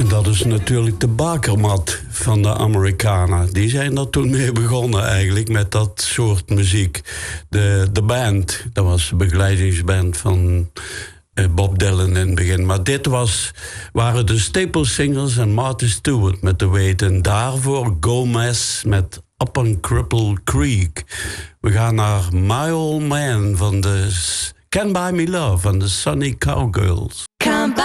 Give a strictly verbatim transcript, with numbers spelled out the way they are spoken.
Dat is natuurlijk de bakermat van de Amerikanen. Die zijn er toen mee begonnen eigenlijk, met dat soort muziek. De, de band, dat was de begeleidingsband van uh, Bob Dylan in het begin. Maar dit was, waren de Staple Singers en Marty Stewart met The Wait. En daarvoor Gomez met Up on Cripple Creek. We gaan naar My Old Man van de Can't Buy Me Love van de Sunny Cowgirls.